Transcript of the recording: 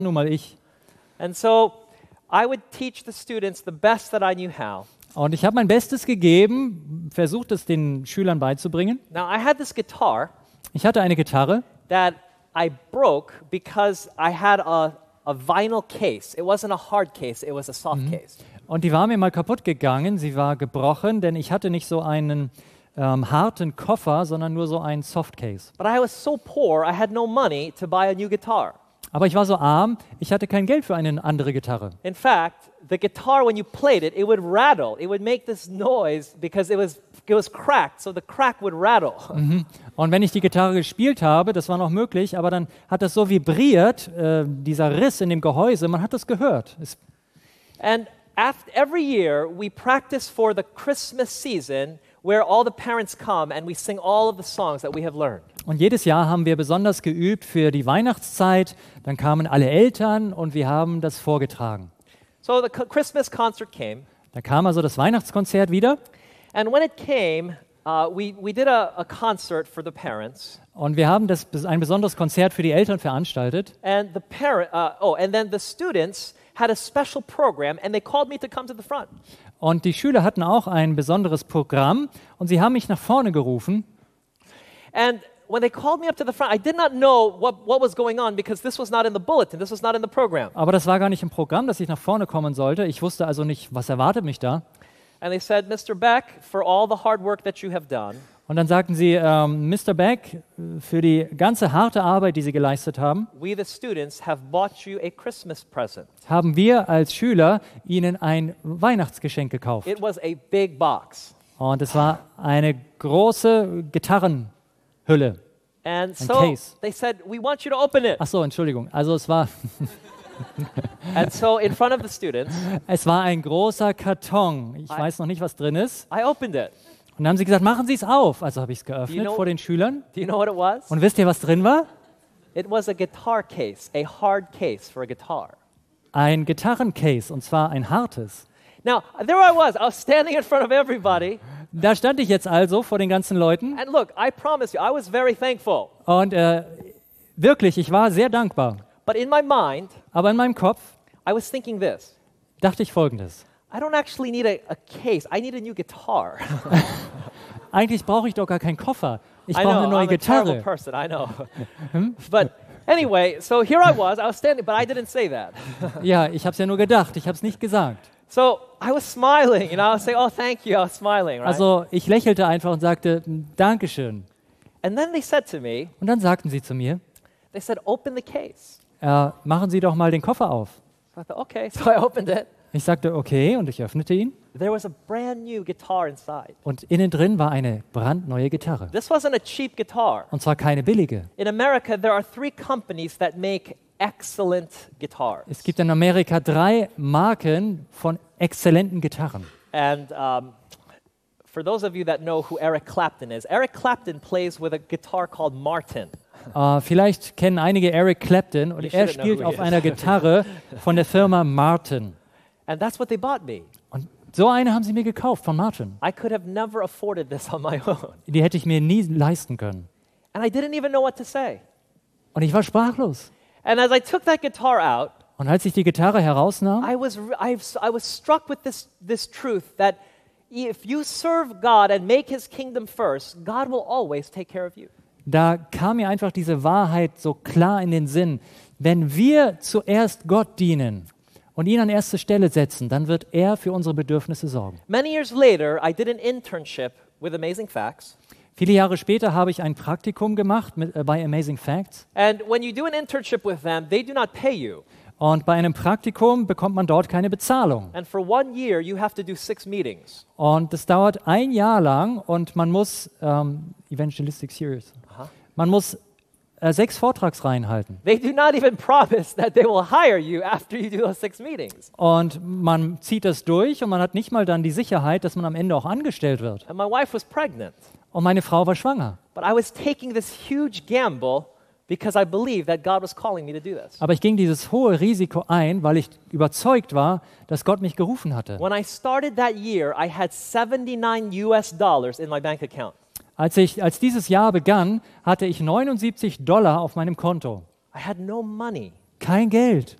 nun mal ich. And so I would teach the students the best that I knew how. Und ich habe mein Bestes gegeben, versucht es den Schülern beizubringen. Now I had this guitar Ich hatte eine Gitarre, that I broke because I had a vinyl case. It wasn't a hard case, it was a soft case. und die war mir mal kaputt gegangen. Sie war gebrochen, denn ich hatte nicht so einen harten Koffer, sondern nur so einen Softcase. But I was so poor, I had no money to buy a new guitar. Aber ich war so arm, ich hatte kein Geld für eine andere Gitarre. In fact, the guitar, when you played it, it would rattle. It would make this noise because it was cracked, so the crack would rattle. Und wenn ich die Gitarre gespielt habe, das war noch möglich, aber dann hat das so vibriert, dieser Riss in dem Gehäuse, man hat das gehört. And every year, we practice for the Christmas season where all the parents come and we sing all of the songs that we have learned. Und jedes Jahr haben wir besonders geübt für die Weihnachtszeit. Dann kamen alle Eltern und wir haben das vorgetragen. So the Christmas concert came. Da kam also das Weihnachtskonzert wieder. And when it came, we did a concert for the parents. Und wir haben ein besonderes Konzert für die Eltern veranstaltet. And and then the students had a special program and they called me to come to the front. Und die Schüler hatten auch ein besonderes Programm und sie haben mich nach vorne gerufen. And when they called me up to the front, I did not know what was going on because this was not in the bulletin, this was not in the program. Aber das war gar nicht im Programm, dass ich nach vorne kommen sollte. Ich wusste also nicht, was erwartet mich da. And they said, Mr. Beck, for all the hard work that you have done, Und dann sagten sie, Mr. Beck, für die ganze harte Arbeit, die Sie geleistet haben, we the students have bought you a Christmas present. haben wir als Schüler Ihnen ein Weihnachtsgeschenk gekauft. It was a big box. Und es war eine große Gitarrenhülle. And Ein so case. they said, we want you to open it. Ach so, Entschuldigung. Also es war And so in front of the students, ein großer Karton. Ich weiß noch nicht, was drin ist. I opened it. Und dann haben sie gesagt, machen Sie es auf. Also habe ich es geöffnet You know- vor den Schülern. Do you know what it was? Und wisst ihr, was drin war? It was a guitar case, a hard case for a guitar. Ein Gitarrencase, und zwar ein hartes. Now, there I was standing in front of everybody. Da stand ich jetzt also vor den ganzen Leuten. And look, I promise you, I was very thankful. Und wirklich, ich war sehr dankbar. But in my mind, Aber in meinem Kopf I was thinking this. dachte ich Folgendes. I don't actually need a case. I need a new guitar. Eigentlich brauche ich doch gar keinen Koffer. Ich I brauche know, eine neue I'm a terrible Gitarre. person, I know. But anyway, so here I was standing, but I didn't say that. Ja, ich habe es ja nur gedacht, ich habe es nicht gesagt. So I was smiling, I was saying, oh, thank you, I was smiling, right? Also ich lächelte einfach und sagte, Dankeschön. And then they said to me, Und dann sagten sie zu mir, they said, open the case. machen Sie doch mal den Koffer auf. So I thought, okay, so I opened it. Ich sagte, okay, und ich öffnete ihn. There was a brand new guitar inside. Und innen drin war eine brandneue Gitarre. This wasn't a cheap guitar. Und zwar keine billige. In America, there are 3 companies that make excellent guitars. Es gibt in Amerika 3 Marken von exzellenten Gitarren. And for those of you that know who Eric Clapton is, Eric Clapton plays with a guitar called Martin. Vielleicht kennen einige Eric Clapton und You er shouldn't know spielt who he auf is. einer Gitarre von der Firma Martin. And that's what they bought me. Und so eine haben sie mir gekauft von Martin. I could have never afforded this on my own. Die hätte ich mir nie leisten können. And I didn't even know what to say. Und ich war sprachlos. And as I took that guitar out, Und als ich die Gitarre herausnahm, I was struck with this truth that if you serve God and make His kingdom first, God will always take care of you. da kam mir einfach diese Wahrheit so klar in den Sinn. Wenn wir zuerst Gott dienen und ihn an erste Stelle setzen, dann wird er für unsere Bedürfnisse sorgen. Many years later, I did an internship with Amazing Facts. Viele Jahre später habe ich ein Praktikum gemacht bei Amazing Facts. And when you do an internship with them, they do not pay you. Und bei einem Praktikum bekommt man dort keine Bezahlung. And for 1 year, you have to do 6 meetings. Und das dauert ein Jahr lang und man muss Evangelistic Series. Man muss 6 Vortragsreihen halten. They do not even promise that they will hire you after you do those 6 meetings. Und man zieht das durch und man hat nicht mal dann die Sicherheit, dass man am Ende auch angestellt wird. And my wife was pregnant. Und meine Frau war schwanger. But I was taking this huge gamble because I believed that God was calling me to do this. Aber ich ging dieses hohe Risiko ein, weil ich überzeugt war, dass Gott mich gerufen hatte. When I started that year, I had $79 in my bank account. Als dieses Jahr begann, hatte ich $79 auf meinem Konto. I had no money. kein Geld.